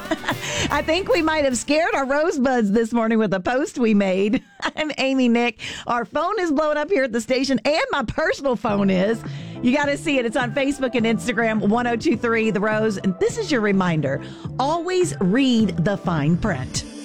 I think we might have scared our rosebuds this morning with a post we made. I'm Amy Nick. Our phone is blowing up here at the station, and my personal phone is. You got to see it. It's on Facebook and Instagram, 1023 The Rose. And this is your reminder. Always read the fine print.